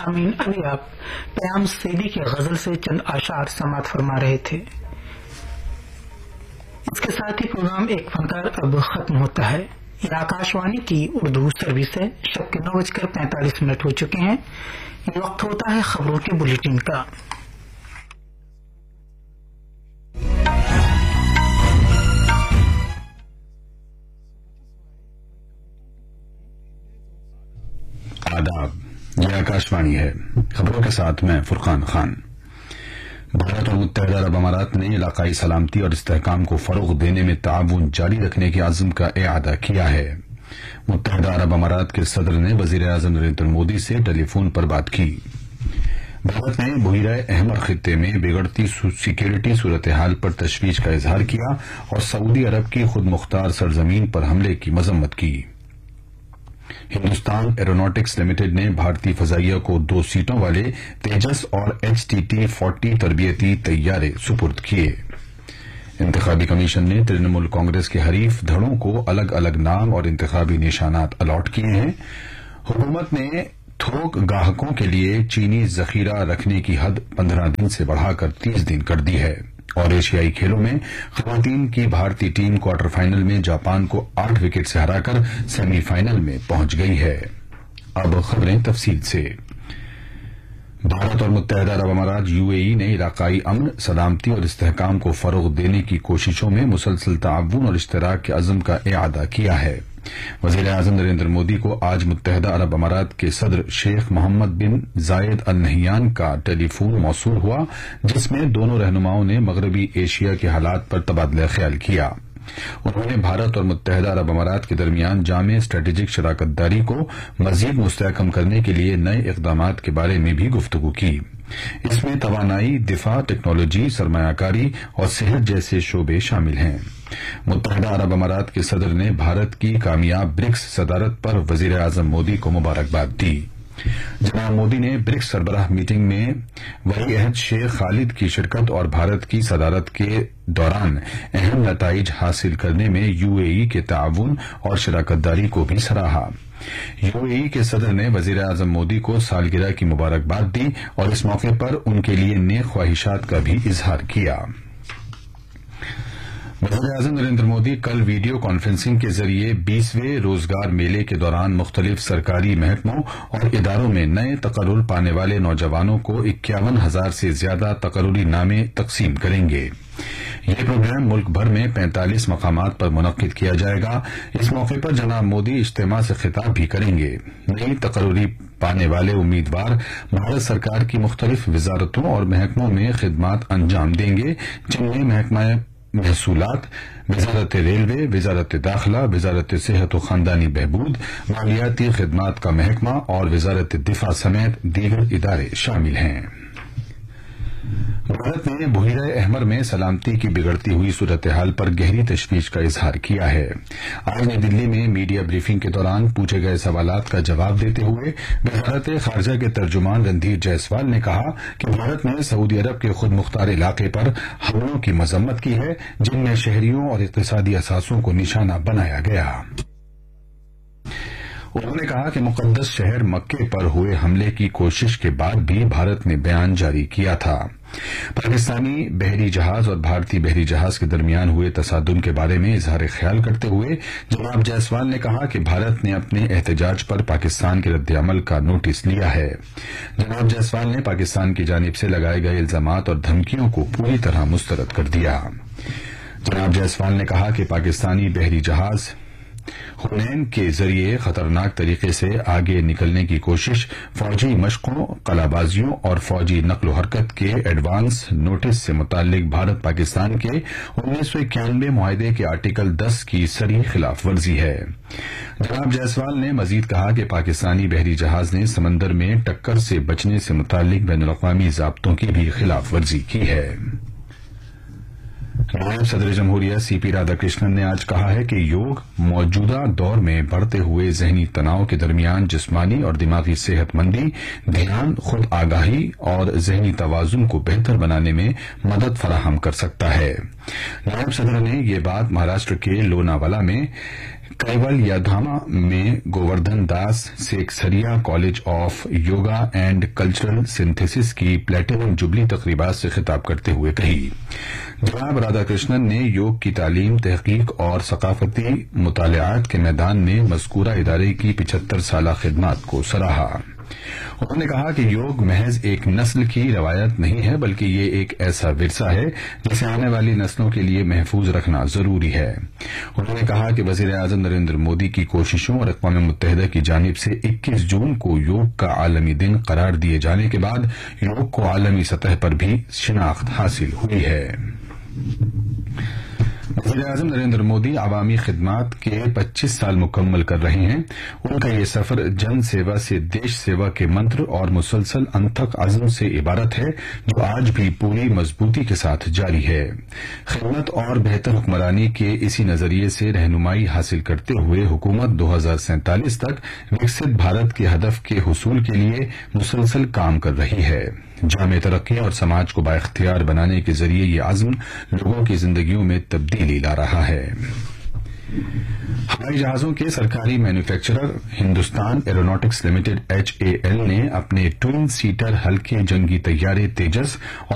سامعین ابھی آپ پیام سیدی کی غزل سے چند اشعار سماعت فرما رہے تھے. اس کے ساتھ ہی پروگرام ایک فنکار اب ختم ہوتا ہے. یہ آکاشوانی کی اردو سروس ہے. شب کے 9:45 ہو چکے ہیں. یہ وقت ہوتا ہے خبروں کے بلیٹن کا. آداب. یہ آکاشوانی ہے. خبروں کے ساتھ میں فرقان خان. بھارت اور متحدہ عرب امارات نے علاقائی سلامتی اور استحکام کو فروغ دینے میں تعاون جاری رکھنے کے عزم کا اعادہ کیا ہے. متحدہ عرب امارات کے صدر نے وزیر اعظم نریندر مودی سے ٹیلی فون پر بات کی. بھارت نے بحیرہ احمر خطے میں بگڑتی سیکیورٹی صورتحال پر تشویش کا اظہار کیا اور سعودی عرب کی خود مختار سرزمین پر حملے کی مذمت کی. ہندوستان ایروناٹکس لمیٹڈ نے بھارتی فضائیہ کو 2 سیٹوں والے تیجس اور HTT-40 تربیتی طیارے سپرد کیے. انتخابی کمیشن نے ترنمول کانگریس کے حریف دھڑوں کو الگ الگ نام اور انتخابی نشانات الاٹ کیے ہیں. حکومت نے تھوک گاہکوں کے لیے چینی ذخیرہ رکھنے کی حد 15 دن سے بڑھا کر 30 دن کر دی ہے. اور ایشیائی کھیلوں میں خواتین کی بھارتی ٹیم کوارٹر فائنل میں جاپان کو 8 وکٹ سے ہرا کر سیمی فائنل میں پہنچ گئی ہے. اب خبریں تفصیل سے. بھارت اور متحدہ عرب امارات UAE نے علاقائی امن، سلامتی اور استحکام کو فروغ دینے کی کوششوں میں مسلسل تعاون اور اشتراک کے عزم کا اعادہ کیا ہے. وزیر اعظم نریندر مودی کو آج متحدہ عرب امارات کے صدر شیخ محمد بن زائد ال نہیان کا ٹیلی فون موصول ہوا، جس میں دونوں رہنماؤں نے مغربی ایشیا کے حالات پر تبادلہ خیال کیا. انہوں نے بھارت اور متحدہ عرب امارات کے درمیان جامع اسٹریٹجک شراکت داری کو مزید مستحکم کرنے کے لیے نئے اقدامات کے بارے میں بھی گفتگو کی. اس میں توانائی، دفاع، ٹیکنالوجی، سرمایہ کاری اور صحت جیسے شعبے شامل ہیں. متحدہ عرب امارات کے صدر نے بھارت کی کامیاب برکس صدارت پر وزیر اعظم مودی کو مبارکباد دی. جناب مودی نے برکس سربراہ میٹنگ میں ولی عہد شیخ خالد کی شرکت اور بھارت کی صدارت کے دوران اہم نتائج حاصل کرنے میں UAE کے تعاون اور شراکت داری کو بھی سراہا. UAE کے صدر نے وزیر اعظم مودی کو سالگرہ کی مبارکباد دی اور اس موقع پر ان کے لیے نیک خواہشات کا بھی اظہار کیا. وزیر اعظم نریندر مودی کل ویڈیو کانفرنسنگ کے ذریعے 20ویں روزگار میلے کے دوران مختلف سرکاری محکموں اور اداروں میں نئے تقرر پانے والے نوجوانوں کو 51,000 سے زیادہ تقرری نامے تقسیم کریں گے. یہ پروگرام ملک بھر میں 45 مقامات پر منعقد کیا جائے گا. اس موقع پر جناب مودی اجتماع سے خطاب بھی کریں گے. نئی تقرری پانے والے امیدوار بھارت سرکار کی مختلف وزارتوں اور محکموں میں خدمات انجام دیں گے، جن میں محکمہ محصولات، وزارت ریلوے، وزارت داخلہ، وزارت صحت و خاندانی بہبود، مالیاتی خدمات کا محکمہ اور وزارت دفاع سمیت دیگر ادارے شامل ہیں. بھارت نے بحیرہ احمر میں سلامتی کی بگڑتی ہوئی صورتحال پر گہری تشویش کا اظہار کیا ہے. آج نئی دلی میں میڈیا بریفنگ کے دوران پوچھے گئے سوالات کا جواب دیتے ہوئے وزارت خارجہ کے ترجمان رندھیر جیسوال نے کہا کہ بھارت نے سعودی عرب کے خود مختار علاقے پر حملوں کی مذمت کی ہے، جن میں شہریوں اور اقتصادی اثاثوں کو نشانہ بنایا گیا. انہوں نے کہا کہ مقدس شہر مکے پر ہوئے حملے کی کوشش کے بعد بھی بھارت نے بیان جاری کیا تھا. پاکستانی بحری جہاز اور بھارتی بحری جہاز کے درمیان ہوئے تصادم کے بارے میں اظہار خیال کرتے ہوئے جناب جیسوال نے کہا کہ بھارت نے اپنے احتجاج پر پاکستان کے رد عمل کا نوٹس لیا ہے. جناب جیسوال نے پاکستان کی جانب سے لگائے گئے الزامات اور دھمکیوں کو پوری طرح مسترد کر دیا. جناب جیسوال نے کہا کہ پاکستانی بحری جہاز حنین کے ذریعے خطرناک طریقے سے آگے نکلنے کی کوشش فوجی مشقوں، قلعہ بازیوں اور فوجی نقل و حرکت کے ایڈوانس نوٹس سے متعلق بھارت پاکستان کے 1991 معاہدے کے آرٹیکل 10 کی صریح خلاف ورزی ہے. جناب جیسوال نے مزید کہا کہ پاکستانی بحری جہاز نے سمندر میں ٹکر سے بچنے سے متعلق بین الاقوامی ضابطوں کی بھی خلاف ورزی کی ہے. نائب صدر جمہوریہ سی پی رادھا کرشنن نے آج کہا ہے کہ یوگ موجودہ دور میں بڑھتے ہوئے ذہنی تناؤ کے درمیان جسمانی اور دماغی صحت مندی، دھیان، خود آگاہی اور ذہنی توازن کو بہتر بنانے میں مدد فراہم کر سکتا ہے. نائب صدر نے یہ بات مہاراشٹر کے لوناوالا میں कैवल याधामा में गोवर्धन दास Seksaria college of yoga and cultural synthesis की प्लेटिनम जुबली तकरीबात से खिताब करते हुए कही। जनाब राधाकृष्णन ने योग की तालीम, तहकीक और सकाफती मुतालियात के मैदान में मज़कूरा इदारे की 75 साला खिदमत को सराहा। उन्होंने कहा कि योग महज एक नस्ल की रवायत नहीं है, बल्कि ये एक ऐसा विरसा है जिसे आने वाली नस्लों के लिए महफूज रखना जरूरी है। उन्होंने कहा कि वज़ीर-ए-आज़म नरेंद्र मोदी की कोशिशों और अक़वाम मुत्तहिदा की जानिब से 21 जून को योग का आलमी दिन करार दिए जाने के बाद योग को आलमी सतह पर भी शिनाख्त हासिल हुई है। वज़ीर-ए-आज़म नरेंद्र मोदी आवामी खिदमात के 25 साल मुकम्मल कर रहे हैं। उनका ये सफर जन सेवा से देश सेवा के मंत्र और मुसलसल अनथक अज़्म से इबारत है, जो आज भी पूरी मजबूती के साथ जारी है। खिदमत और बेहतर हुक्मरानी के इसी नजरिए से रहनुमाई हासिल करते हुए हुकूमत 2047 तक विकसित भारत के हदफ के हुसूल के लिए मुसलसल काम कर रही है। जामे तरक्की और समाज को बाइख्तियार बनाने के जरिए ये अज़्म लोगों की जिंदगियों में तब्दीली ला रहा है। हवाई जहाजों के सरकारी manufacturer Hindustan aeronautics limited HAL ने अपने ट्विन सीटर हल्के जंगी तैयारे तेजस